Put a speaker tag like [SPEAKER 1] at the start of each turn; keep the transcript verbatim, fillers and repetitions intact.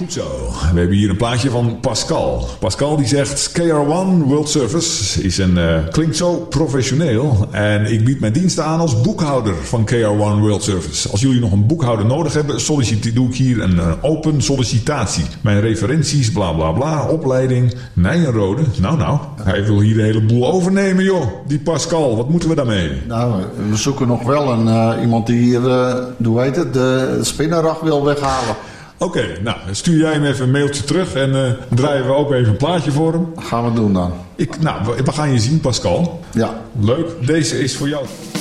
[SPEAKER 1] Goed zo. We hebben hier een plaatje van Pascal. Pascal die zegt... K R one World Service is een, uh, klinkt zo professioneel. En ik bied mijn diensten aan als boekhouder van K R one World Service. Als jullie nog een boekhouder nodig hebben... solliciteer doe ik hier een uh, open sollicitatie. Mijn referenties, bla bla bla. Opleiding, Nijenrode. Nou nou, hij wil hier de hele boel overnemen joh. Die Pascal, wat moeten we daarmee?
[SPEAKER 2] Nou, we zoeken nog wel een, uh, iemand die hier, uh, hoe heet het, de spinnenrag wil weghalen.
[SPEAKER 1] Oké, okay, nou, stuur jij hem even een mailtje terug en uh, draaien we ook even een plaatje voor hem.
[SPEAKER 2] Gaan we doen dan.
[SPEAKER 1] Ik, nou, we, we gaan je zien, Pascal.
[SPEAKER 2] Ja.
[SPEAKER 1] Leuk. Deze is voor jou.